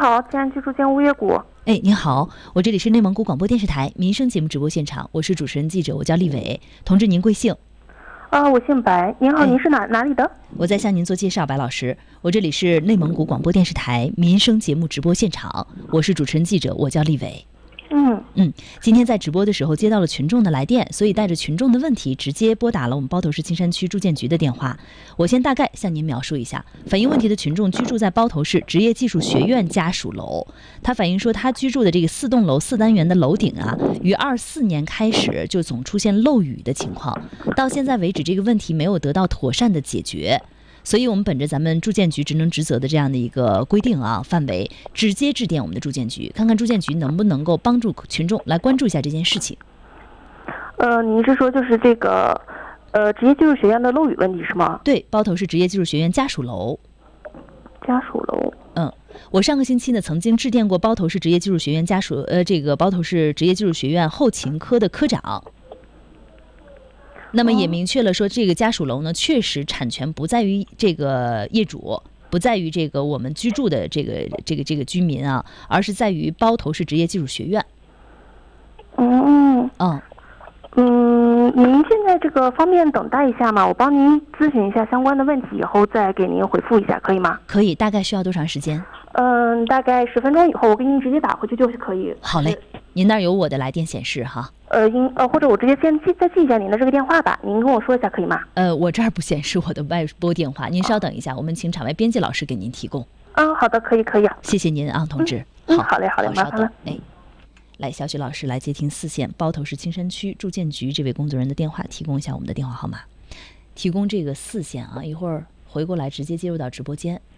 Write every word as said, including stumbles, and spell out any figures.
好，静安居住间物业股。 哎，您好，我这里是内蒙古广播电视台民生节目直播现场，我是主持人记者，我叫丽伟。同志，您贵姓？ 啊，我姓白。您好，您是哪哪里的？ 我在向您做介绍，白老师，我这里是内蒙古广播电视台民生节目直播现场，我是主持人记者，我叫丽伟。 嗯嗯，今天在直播的时候接到了群众的来电，所以带着群众的问题直接拨打了我们包头市青山区住建局的电话。我先大概向您描述一下，反映问题的群众居住在包头市职业技术学院家属楼，他反映说他居住的这个四栋楼四单元的楼顶啊，于二四年开始就总出现漏雨的情况，到现在为止这个问题没有得到妥善的解决。所以我们本着咱们住建局职能职责的这样的一个规定啊范围，直接致电我们的住建局，看看住建局能不能够帮助群众来关注一下这件事情。 呃，您是说就是这个呃职业技术学院的漏雨问题是吗？ 对，包头市职业技术学院家属楼。 家属楼。 嗯，我上个星期呢曾经致电过包头市职业技术学院家属呃这个包头市职业技术学院后勤科的科长。那么也明确了说，这个家属楼呢，确实产权不在于这个业主，不在于这个我们居住的这个这个这个居民啊，而是在于包头市职业技术学院。 嗯嗯嗯，您现在这个方便等待一下吗？我帮您咨询一下相关的问题，以后再给您回复一下，可以吗？ 可以，大概需要多长时间？ 嗯，大概十分钟以后，我给您直接打回去就是可以。 好嘞，您那儿有我的来电显示哈。 呃，应呃，或者我直接先记再记一下您的这个电话吧，您跟我说一下可以吗？ 呃，我这儿不显示我的外拨电话，您稍等一下，我们请场外编辑老师给您提供。 嗯，好的，可以可以。 谢谢您啊，同志。 嗯， 好， 好嘞好嘞，麻烦了。 哎，来，小雪老师来接听四线包头市青山区住建局这位工作人员的电话，提供一下我们的电话号码，提供这个四线啊，一会儿回过来直接接入到直播间。